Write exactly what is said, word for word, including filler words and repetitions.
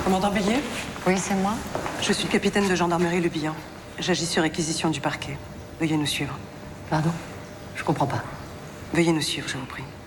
Commandant Bélier? Oui, c'est moi. Je suis le capitaine de gendarmerie Le Bihan. J'agis sur réquisition du parquet. Veuillez nous suivre. Pardon? Je comprends pas. Veuillez nous suivre, je vous prie.